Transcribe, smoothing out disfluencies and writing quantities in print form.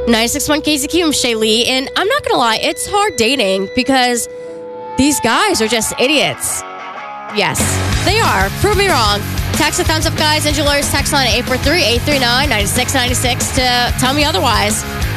961 KZQ, I'm Shay Lee, and I'm not going to lie, it's hard dating because these guys are just idiots. Yes, they are. Prove me wrong. Text a thumbs up, guys. Ninja Lawyers text line at 843-839-9696 to tell me otherwise.